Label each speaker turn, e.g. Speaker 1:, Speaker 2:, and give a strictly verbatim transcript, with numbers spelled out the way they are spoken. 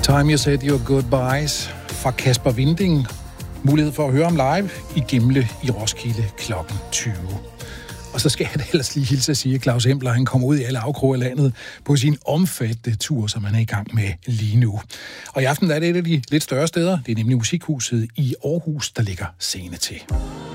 Speaker 1: Time You Said Your Goodbyes fra Kasper Winding. Mulighed for at høre ham live i Gimle i Roskilde klokken tyve. Og så skal jeg da ellers lige hilse at sige, at Claus Hempler, han kommer ud i alle afkroge af landet på sin omfattende tur, som han er i gang med lige nu. Og i aften er det et af de lidt større steder. Det er nemlig Musikhuset i Aarhus, der ligger scene til.